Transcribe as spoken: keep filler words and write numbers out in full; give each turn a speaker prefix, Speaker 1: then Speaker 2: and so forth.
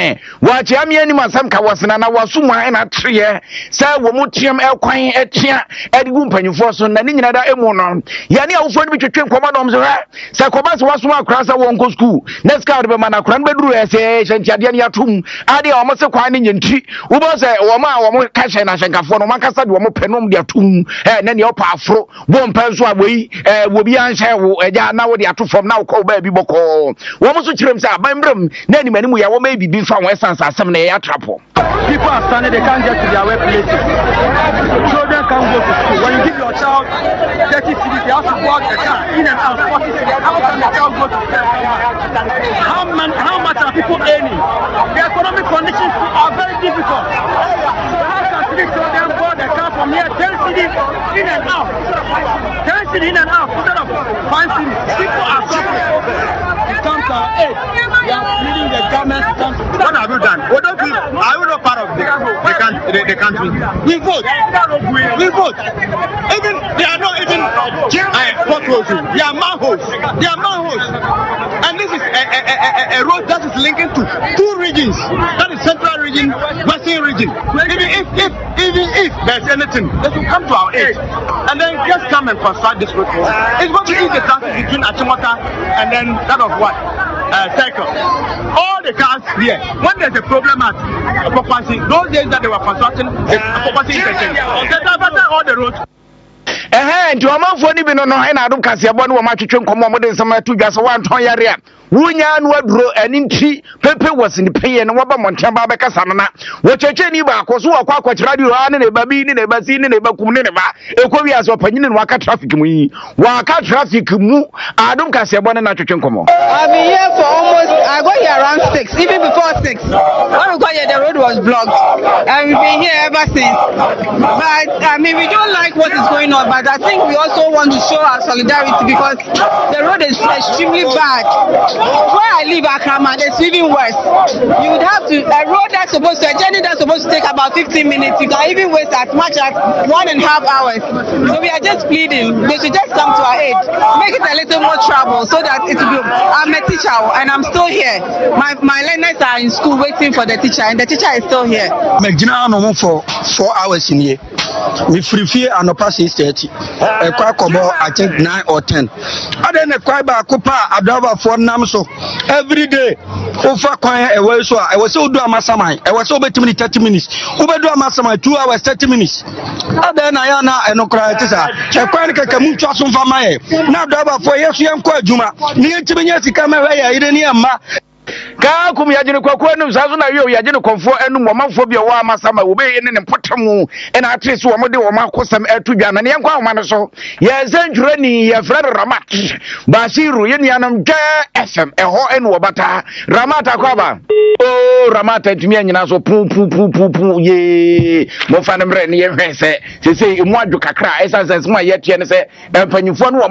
Speaker 1: eh wa chia me ani masam ka wasena na waso mu an na treye sa wo mu tiam ekwan etia edigu mpanyufo so na ni nyina da emu no ya ne awofo ni bitwetwe nkoma dom so ha sa koba so waso akra sa won ko school next card be mana akra no beduru ese hyantiade ne atum ade o mo se kwan ne nyenti wo bo se wo ma wo mo ka hye na hyenkafo no makasa de wo mo penom de atum eh na ne opa afro bo mpa so aboyi eh wo bi an hye wo eja na wo de atofom na wo ko ba bi boko wo mo so kirem se abambrem na ni manimu ya wo ma bibi fa won essence asem na ya trapo.
Speaker 2: People are standing, they can't get to their workplaces. Children can't go to school. When you give your child thirty cities, they have to walk the car in and out forty cities. How can the child go to school? How, man, how much are people earning? The economic conditions are very difficult. How can three children board the car from here, ten cities in and out? ten cities in and out instead of five cities. People are suffering. It comes to our aid. We are pleading the government to come to.
Speaker 3: What have you done? What don't we, are we not part of the, the, country, the, the country? We vote. We vote. Even they are not even uh, potholes. They are manholes. They are manholes. And this is a, a, a, a road that is linking to two regions. That is central region, western region. Even if, if even if there's anything, they should come to our aid. And then just come and construct this road. It's going to ease the traffic between Achimota and then that of what? Uh, cycle. All the cars here, when there's a problem at Apokwasi, those days that they were constructing the Apokwasi interchange, they diverted all the roads.
Speaker 1: Eh, nti omanfo ni bi no no na adum kase abo ne wo ma twetwe nkomo mo de nsama atu dwase wa nton yare a wunya no aduro ani nti pepe wasini peye ne woba monten ba be kasa no na wo cheche ni ba akoso akwa akwa radio a ne ne ba bi ne ne ba si ne ne ba kum ne ne ba ekowi aso panyine no aka traffic mu yi wa aka traffic mu adum kase abo ne na twetwe nkomo.
Speaker 4: I've been here for almost, I got here around six, even before six. When we got here, the road was blocked, and we've been here ever since. But I mean, we don't like what is going on, but I think we also want to show our solidarity because the road is extremely bad. Where I live, Akrama, it's even worse. You would have to, a road that's supposed to, a journey that's supposed to take about fifteen minutes, you can even waste as much as one and a half hours. So we are just pleading, they should just come to our aid, make it a little more trouble so that it will be, I'm a teacher and I'm still here. My my learners are in school waiting for the teacher and the teacher is still here.
Speaker 5: Megina no for four hours in here. We free fear and no six thirty. A quack about I think nine or ten. I then a quack back Abdaba for Namso every day. Over quiet away so I was so do a massamai. I was so between thirty minutes. Over do a massamai two hours thirty minutes. And then I na and no cry. A quack Kamucha from my now Daba for yes, you am quite Juma. Near to me, come away. I didn't hear ma.
Speaker 1: Ka kum ya jine kwakwa no zazo na yo ya jine konfo enu momanfo bia wa masama wo be ne ne potamu e na atrese wo mode wo makosam atudwa na ne yankwa wo ma so ye zanjure ni ye Fred Ramat Basiru ye nianam ja F M e ho enu obata Ramat akwaba o Ramat atumi anyina so pu pu pu pu pu ye mo fa ne mre ne ye hwese se se emu adwo kakra esanse se mo ye tie ne se empanyufo no